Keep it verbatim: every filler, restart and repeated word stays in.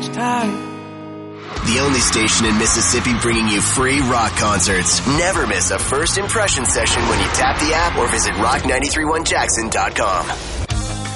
next time. The only station in Mississippi bringing you free rock concerts. Never miss a first impression session when you tap the app or visit rock nine three one jackson dot com.